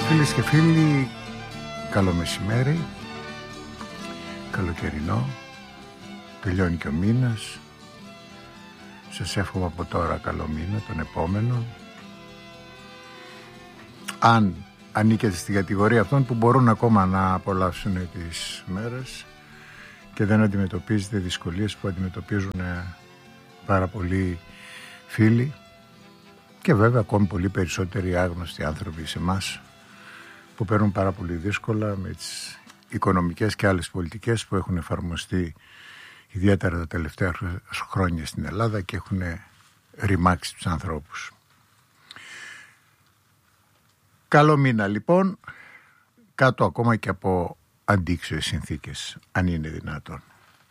Φίλες και φίλοι, καλό μεσημέρι, καλοκαιρινό, τελειώνει και ο μήνας. Σας εύχομαι από τώρα καλό μήνα, τον επόμενο. Αν ανήκετε στην κατηγορία αυτών που μπορούν ακόμα να απολαύσουν τις μέρες και δεν αντιμετωπίζετε δυσκολίες που αντιμετωπίζουν πάρα πολλοί φίλοι και βέβαια ακόμη πολύ περισσότεροι άγνωστοι άνθρωποι σε εμάς που παίρνουν πάρα πολύ δύσκολα με τις οικονομικές και άλλες πολιτικές που έχουν εφαρμοστεί ιδιαίτερα τα τελευταία χρόνια στην Ελλάδα και έχουν ρημάξει τους ανθρώπους. Καλό μήνα λοιπόν, κάτω ακόμα και από αντίξωες συνθήκες, αν είναι δυνατόν.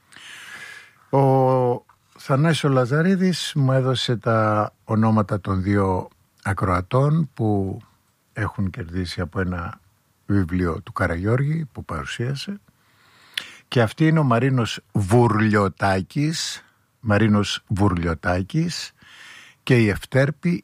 Ο Θανάσης Λαζαρίδης μου έδωσε τα ονόματα των δύο ακροατών που έχουν κερδίσει από ένα βιβλίο του Καραγιώργη που παρουσίασε, και αυτή είναι ο Μαρίνος Βουρλιωτάκης και η Ευτέρπη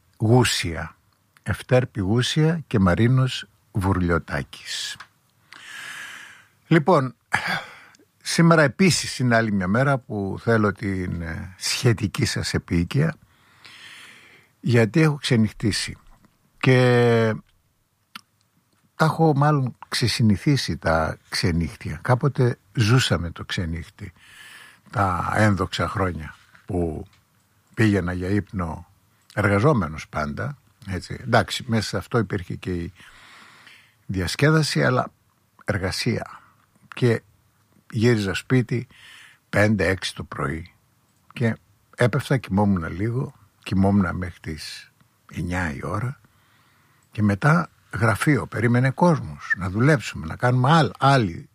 Γούσια και Μαρίνος Βουρλιωτάκης. Λοιπόν, σήμερα επίσης είναι άλλη μια μέρα που θέλω την σχετική σας επίοικια, γιατί έχω ξενυχτήσει και τα έχω μάλλον ξεσυνηθίσει τα ξενύχτια. Κάποτε ζούσαμε το ξενύχτη τα ένδοξα χρόνια που πήγαινα για ύπνο εργαζόμενος πάντα, έτσι. Εντάξει, μέσα σε αυτό υπήρχε και η διασκέδαση, αλλά εργασία, και γύριζα σπίτι 5-6 το πρωί και έπεφτα, κοιμόμουν λίγο, κοιμόμουν μέχρι τις 9 η ώρα και μετά γραφείο, περίμενε κόσμος να δουλέψουμε, να κάνουμε άλλη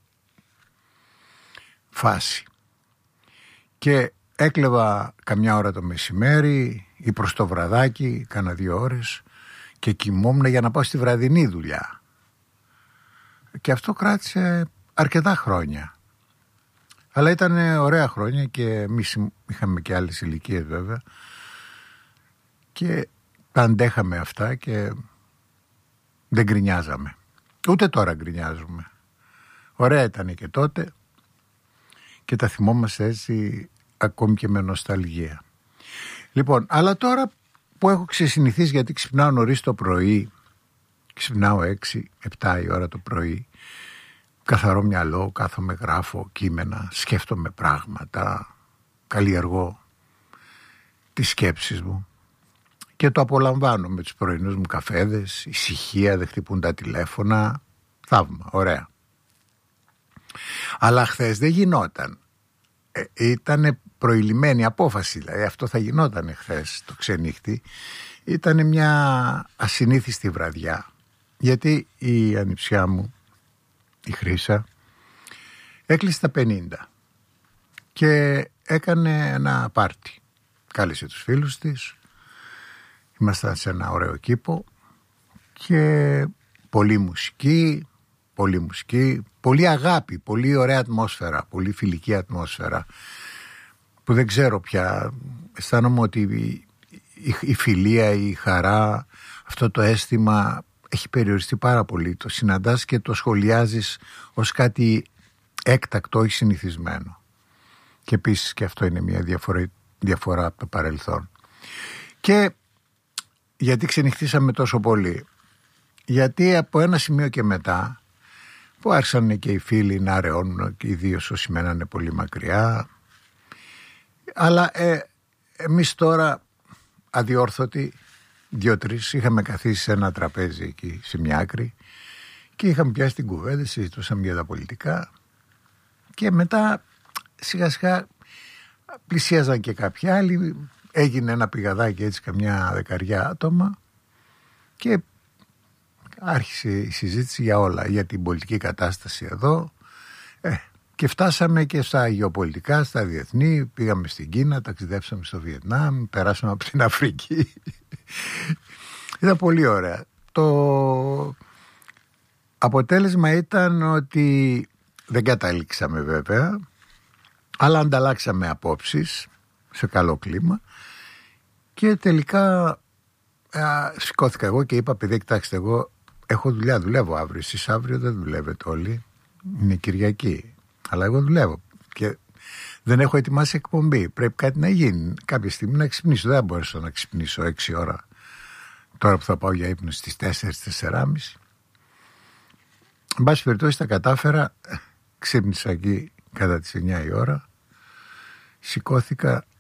φάση, και έκλεβα καμιά ώρα το μεσημέρι ή προς το βραδάκι, κάνα 2 ώρες, και κοιμόμουν για να πάω στη βραδινή δουλειά, και αυτό κράτησε αρκετά χρόνια, αλλά ήταν ωραία χρόνια και εμείς είχαμε και άλλες ηλικίες βέβαια και τα αντέχαμε αυτά και δεν γκρινιάζαμε. Ούτε τώρα γκρινιάζουμε. Ωραία ήταν και τότε και τα θυμόμαστε έτσι ακόμη και με νοσταλγία. Λοιπόν, αλλά τώρα που έχω ξεσυνηθίσει, γιατί ξυπνάω νωρίς το πρωί, ξυπνάω 6-7 η ώρα το πρωί, καθαρό μυαλό, κάθομαι, γράφω κείμενα, σκέφτομαι πράγματα, καλλιεργώ τις σκέψεις μου και το απολαμβάνω με τους πρωινούς μου καφέδες, ησυχία, δεν χτυπούν τα τηλέφωνα, θαύμα, ωραία. Αλλά χθες δεν γινόταν. Ήτανε προηλημένη απόφαση, δηλαδή αυτό θα γινόταν χθες το ξενύχτη. Ήτανε μια ασυνήθιστη βραδιά, γιατί η ανιψιά μου, η Χρύσα, έκλεισε τα 50 και έκανε ένα πάρτι. Κάλεσε τους φίλους της, ήμασταν σε ένα ωραίο κήπο και πολλή μουσική, πολύ αγάπη, πολύ ωραία ατμόσφαιρα, πολύ φιλική ατμόσφαιρα, που δεν ξέρω πια, αισθάνομαι ότι η φιλία, η χαρά, αυτό το αίσθημα έχει περιοριστεί πάρα πολύ. Το συναντάς και το σχολιάζεις ως κάτι έκτακτο, όχι συνηθισμένο. Και επίσης και αυτό είναι μια διαφορά από το παρελθόν. Και γιατί ξενυχτήσαμε τόσο πολύ? Γιατί από ένα σημείο και μετά, που άρχισαν και οι φίλοι να αραιώνουν, ιδίως όσοι μένανε πολύ μακριά, αλλά εμείς τώρα αδιόρθωτοι 2-3 είχαμε καθίσει σε ένα τραπέζι εκεί σε μια άκρη και είχαμε πιάσει την κουβέντα, συζητούσαμε για τα πολιτικά, και μετά σιγά σιγά πλησίαζαν και κάποιοι άλλοι, έγινε ένα πηγαδάκι έτσι, καμιά 10 άτομα, και άρχισε η συζήτηση για όλα, για την πολιτική κατάσταση εδώ, και φτάσαμε και στα γεωπολιτικά, στα διεθνή. Πήγαμε στην Κίνα, ταξιδέψαμε στο Βιετνάμ, περάσαμε από την Αφρική. Ήταν πολύ ωραία. Το αποτέλεσμα ήταν ότι δεν καταλήξαμε βέβαια, αλλά ανταλλάξαμε απόψεις σε καλό κλίμα, και τελικά σηκώθηκα εγώ και είπα: παιδιά, κοιτάξτε, εγώ έχω δουλειά, δουλεύω αύριο. Εσείς αύριο δεν δουλεύετε όλοι. Είναι Κυριακή. Αλλά εγώ δουλεύω. Και δεν έχω ετοιμάσει εκπομπή. Πρέπει κάτι να γίνει. Κάποια στιγμή να ξυπνήσω. Δεν μπορέσω να ξυπνήσω 6 ώρα. Τώρα που θα πάω για ύπνο στις 4-4.30. Εν πάση περιπτώσει τα κατάφερα. Ξύπνησα εκεί κατά τις 9 η ώρα. Σηκώθηκα.